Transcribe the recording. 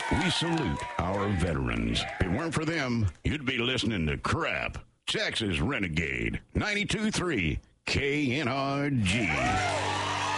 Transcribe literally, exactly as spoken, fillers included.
We salute our veterans. If it weren't for them, you'd be listening to crap. Texas Renegade, ninety-two point three K N R G.